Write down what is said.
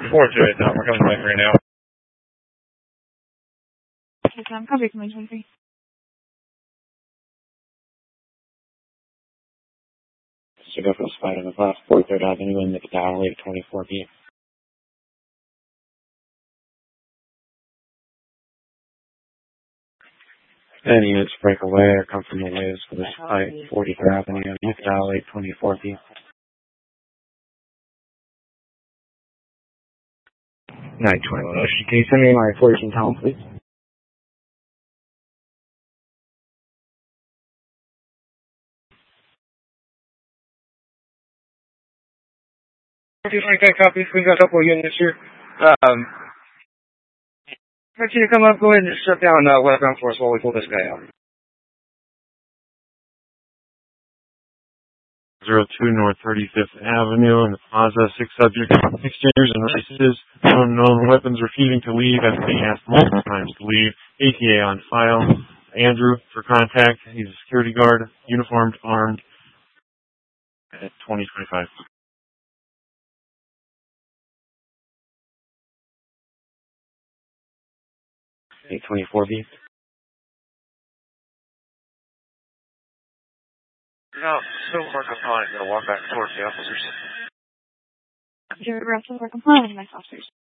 428, we're coming back right now. Okay, I'm copy from 23. Chicago Spider on the class 43rd Avenue in McDowell, 8:24 p.m. Any units break away or come from the waves for this flight, 43rd Avenue, McDowell, 8:24 p.m. 921 Ocean. Can you send me my 14 town, please? Okay, copy. We've got a couple of units here. If you come up, go ahead and just shut down westbound for us while we pull this guy out. 02 North 35th Avenue in the plaza. 6 subjects, exchangers and races. Unknown weapons refusing to leave after being asked multiple times to leave. ATA on file. Andrew for contact. He's a security guard, uniformed, armed. At 2025. 8:24 p.m. No, still more compliant. Gonna walk back towards the officers. You're still more compliant, my officers.